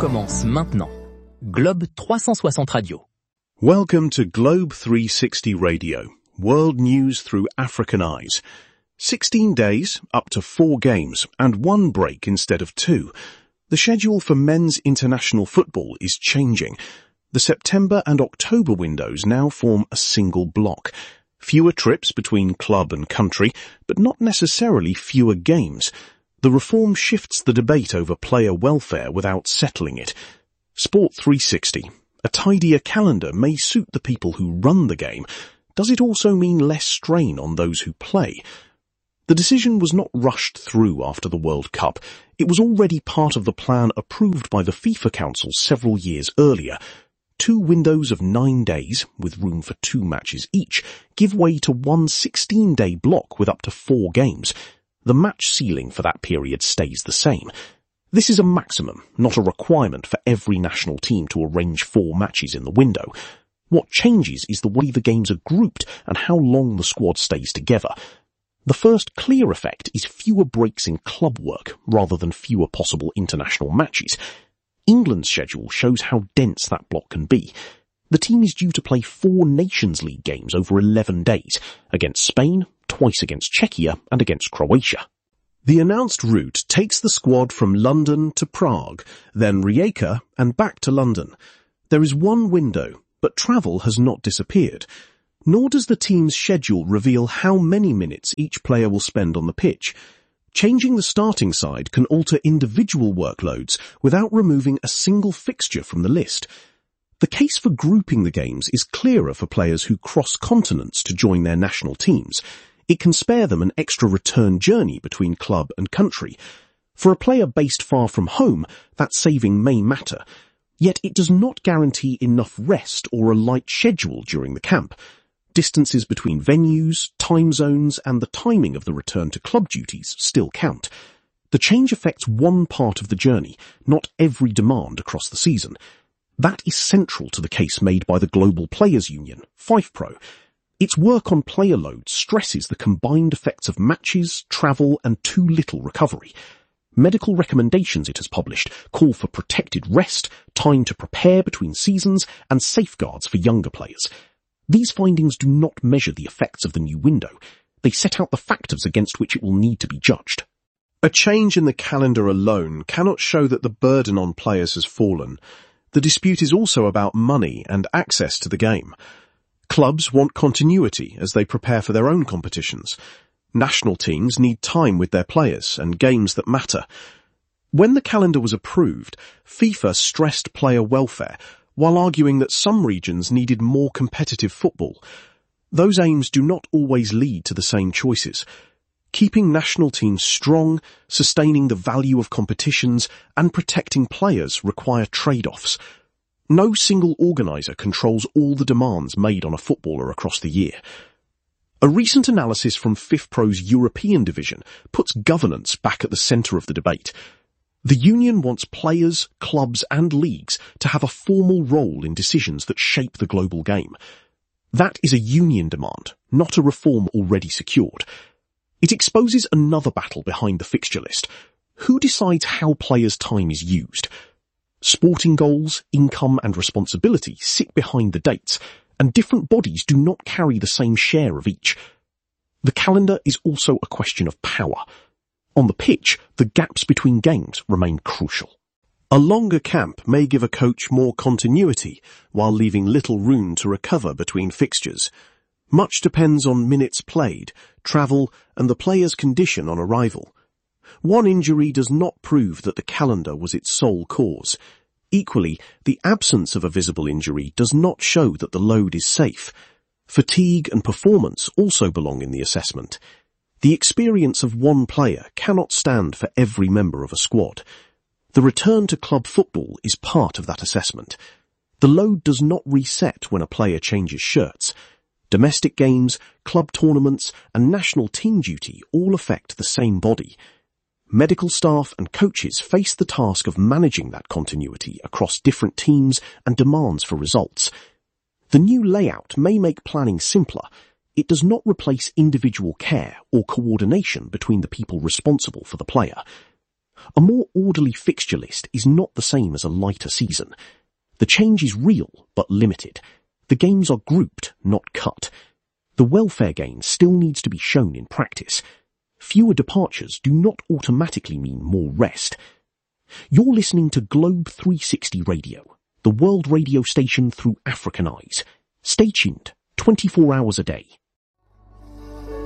commence maintenant. Globe 360 Radio. Welcome to Globe 360 Radio, world news through African eyes. 16 days, up to 4 games, and 1 break instead of 2. The schedule for men's international football is changing. The September and October windows now form a single block. Fewer trips between club and country, but not necessarily fewer games. The reform shifts the debate over player welfare without settling it. Sport 360. A tidier calendar may suit the people who run the game. Does it also mean less strain on those who play? The decision was not rushed through after the World Cup. It was already part of the plan approved by the FIFA Council several years earlier. 2 windows of 9 days, with room for 2 matches each, give way to one 16-day block with up to 4 games. The match ceiling for that period stays the same. This is a maximum, not a requirement for every national team to arrange 4 matches in the window. What changes is the way the games are grouped and how long the squad stays together. The first clear effect is fewer breaks in club work, rather than fewer possible international matches. England's schedule shows how dense that block can be. The team is due to play 4 Nations League games over 11 days, against Spain, twice against Czechia, and against Croatia. The announced route takes the squad from London to Prague, then Rijeka, and back to London. There is 1 window, but travel has not disappeared. Nor does the team's schedule reveal how many minutes each player will spend on the pitch. Changing the starting side can alter individual workloads without removing a single fixture from the list. The case for grouping the games is clearer for players who cross continents to join their national teams. It can spare them an extra return journey between club and country. For a player based far from home, that saving may matter. Yet it does not guarantee enough rest or a light schedule during the camp. Distances between venues, time zones, and the timing of the return to club duties still count. The change affects one part of the journey, not every demand across the season. That is central to the case made by the Global Players Union, FIFPro. Its work on player load stresses the combined effects of matches, travel, and too little recovery. Medical recommendations it has published call for protected rest, time to prepare between seasons, and safeguards for younger players. These findings do not measure the effects of the new window. They set out the factors against which it will need to be judged. A change in the calendar alone cannot show that the burden on players has fallen. The dispute is also about money and access to the game. Clubs want continuity as they prepare for their own competitions. National teams need time with their players and games that matter. When the calendar was approved, FIFA stressed player welfare, while arguing that some regions needed more competitive football. Those aims do not always lead to the same choices. Keeping national teams strong, sustaining the value of competitions, and protecting players require trade-offs. No single organiser controls all the demands made on a footballer across the year. A recent analysis from FIFPro's European division puts governance back at the centre of the debate. The union wants players, clubs and leagues to have a formal role in decisions that shape the global game. That is a union demand, not a reform already secured. It exposes another battle behind the fixture list. Who decides how players' time is used? Sporting goals, income and responsibility sit behind the dates, and different bodies do not carry the same share of each. The calendar is also a question of power. On the pitch, the gaps between games remain crucial. A longer camp may give a coach more continuity, while leaving little room to recover between fixtures. Much depends on minutes played, travel, and the player's condition on arrival. One injury does not prove that the calendar was its sole cause. Equally, the absence of a visible injury does not show that the load is safe. Fatigue and performance also belong in the assessment. The experience of one player cannot stand for every member of a squad. The return to club football is part of that assessment. The load does not reset when a player changes shirts. Domestic games, club tournaments, and national team duty all affect the same body. Medical staff and coaches face the task of managing that continuity across different teams and demands for results. The new layout may make planning simpler. It does not replace individual care or coordination between the people responsible for the player. A more orderly fixture list is not the same as a lighter season. The change is real, but limited. The games are grouped, not cut. The welfare gain still needs to be shown in practice. Fewer departures do not automatically mean more rest. You're listening to Globe 360 Radio, the world radio station through African eyes. Stay tuned, 24 hours a day.